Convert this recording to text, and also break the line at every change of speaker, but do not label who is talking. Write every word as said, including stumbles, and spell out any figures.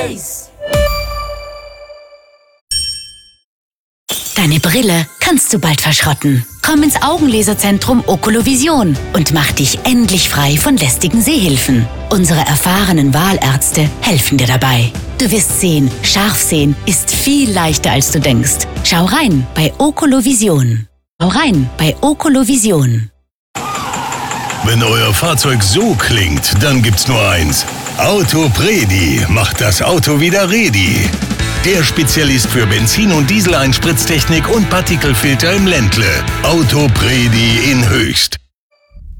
Face.
Deine Brille kannst du bald verschrotten. Komm ins Augenlaserzentrum Okolovision und mach dich endlich frei von lästigen Sehhilfen. Unsere erfahrenen Wahlärzte helfen dir dabei. Du wirst sehen, scharf sehen ist viel leichter als du denkst. Schau rein bei Okolovision. Schau rein bei Okolovision.
Wenn euer Fahrzeug so klingt, dann gibt's nur eins. Autopredi macht das Auto wieder ready. Der Spezialist für Benzin- und Diesel-Einspritztechnik und Partikelfilter im Ländle. Autopredi in Höchst.